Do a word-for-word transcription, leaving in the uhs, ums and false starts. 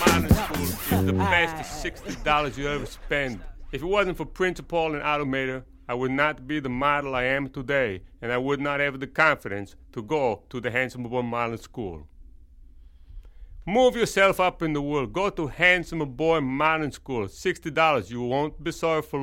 Modeling school is the best sixty dollars you ever spend. If it wasn't for Principal and Automator, I would not be the model I am today, and I would not have the confidence to go to the Handsome Boy Modeling School. Move yourself up in the world. Go to Handsome Boy Modeling School. sixty dollars. You won't be sorry for